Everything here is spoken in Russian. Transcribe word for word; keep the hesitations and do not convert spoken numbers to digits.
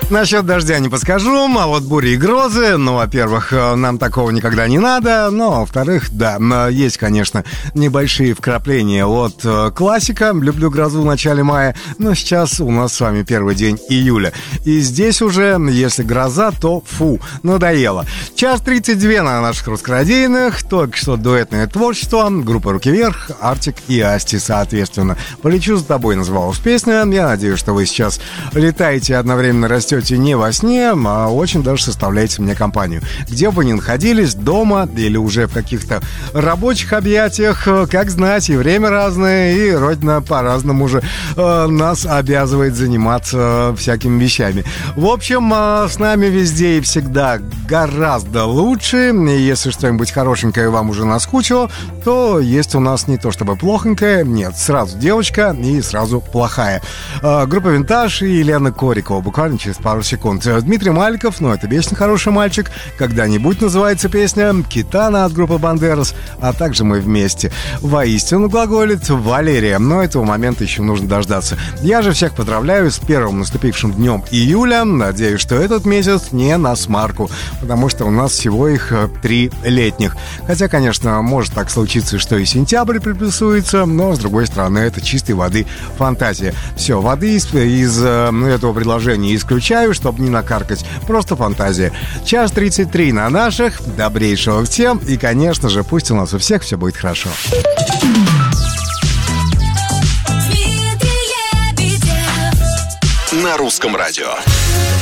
Насчет дождя не подскажу, а вот бури и грозы, ну, во-первых, нам такого никогда не надо, но, во-вторых, да, есть, конечно, небольшие вкрапления от классика. Люблю грозу в начале мая, но сейчас у нас с вами первый день июля. И здесь уже, если гроза, то фу, надоело. Час тридцать два на наших русскородийных, только что дуэтное творчество, группа «Руки вверх», Артик и Асти, соответственно. «Полечу за тобой» называлась песня. Я надеюсь, что вы сейчас летаете и одновременно растете не во сне, а очень даже составляете мне компанию. Где бы вы ни находились, дома или уже в каких-то рабочих объятиях, как знать, и время разное, и Родина по-разному уже э, нас обязывает заниматься всякими вещами. В общем, э, с нами везде и всегда гораздо лучше. И если что-нибудь хорошенькое вам уже наскучило, то есть у нас не то чтобы плохонькое, нет, сразу девочка и сразу плохая. Э, группа «Винтаж» и Елена Корикова буквально через пару секунд. Дмитрий Маликов, ну это вечно хороший мальчик, «Когда-нибудь» называется песня, Китана от группы «Бандерас», а также мы вместе. Воистину глаголит Валерия, но этого момента еще нужно дождаться. Я же всех поздравляю с первым наступившим днем июля. Надеюсь, что этот месяц не на смарку, потому что у нас всего их три летних. Хотя, конечно, может так случиться, что и сентябрь приплюсуется, но, с другой стороны, это чистой воды фантазия. Все, воды из, из ну, этого предложения исключаю, чтобы не накаркать. Просто фантазия. Час тридцать три на наших. Добрейшего всем. И, конечно же, пусть у нас у всех все будет хорошо. На русском радио.